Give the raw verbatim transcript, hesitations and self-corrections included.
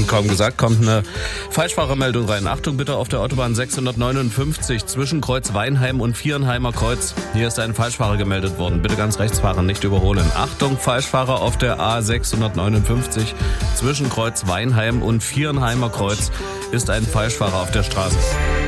Und kaum gesagt, kommt eine Falschfahrermeldung rein. Achtung bitte auf der Autobahn sechshundertneunundfünfzig zwischen Kreuz Weinheim und Vierenheimer Kreuz. Hier ist ein Falschfahrer gemeldet worden. Bitte ganz rechts fahren, nicht überholen. Achtung, Falschfahrer auf der A sechshundertneunundfünfzig zwischen Kreuz Weinheim und Vierenheimer Kreuz ist ein Falschfahrer auf der Straße.